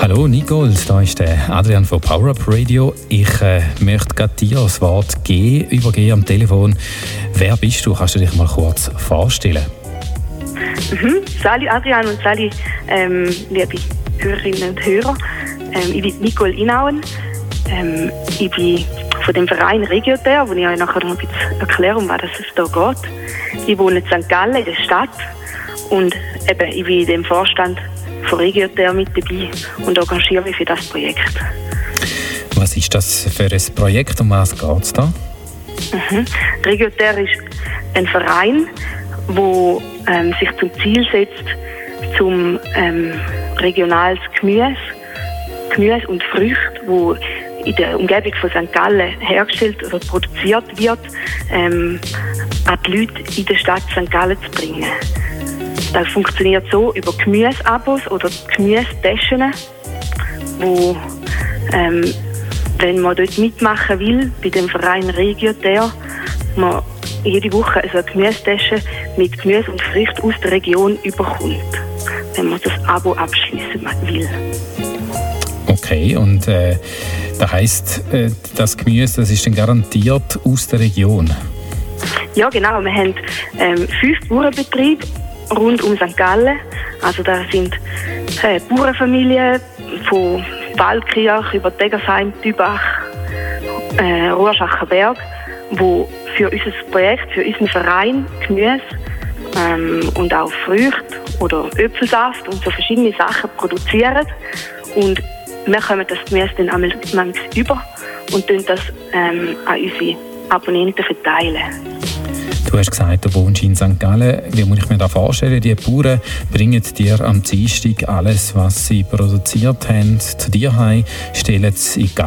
Hallo Nicole, da ist der Adrian von Power Up Radio. Ich möchte gerade dir das Wort übergeben am Telefon. Wer bist du? Kannst du dich mal kurz vorstellen? Salut Adrian und salut liebe Hörerinnen und Hörer. Ich bin Nicole Inauen. Ich bin von dem Verein Regioter, wo ich euch nachher noch ein bisschen erkläre, um was es da geht. Ich wohne in St. Gallen, in der Stadt. Und eben, ich bin in dem Vorstand von Regioter mit dabei und engagiere mich für das Projekt. Was ist das für ein Projekt? Um was geht es da? Regioter ist ein Verein, der sich zum Ziel setzt, zum regionales Gemüse und Früchte, die in der Umgebung von St. Gallen hergestellt oder produziert wird, an die Leute in der Stadt St. Gallen zu bringen. Das funktioniert so über Gemüseabos oder Gemüsetaschen, wo, wenn man dort mitmachen will, bei dem Verein Regioter, man jede Woche also eine Gemüsetasche mit Gemüse und Früchten aus der Region überkommt, wenn man das Abo abschließen will. Okay, und das heisst, das Gemüse, das ist dann garantiert aus der Region? Ja, genau. Wir haben 5 Bauernbetriebe rund um St. Gallen. Also da sind Bauernfamilien von Waldkirch über Degersheim, Dübach, Rohrschacher Berg, die für unser Projekt, für unseren Verein Gemüse und auch Früchte oder Äpfelsaft und so verschiedene Sachen produzieren. Und wir kommen das Gemüse dann manchmal über und tun das an unsere Abonnenten verteilen. Du hast gesagt, du wohnst in St. Gallen. Wie muss ich mir das vorstellen? Die Bauern bringen dir am Dienstag alles, was sie produziert haben, zu dir heim, stellen es in die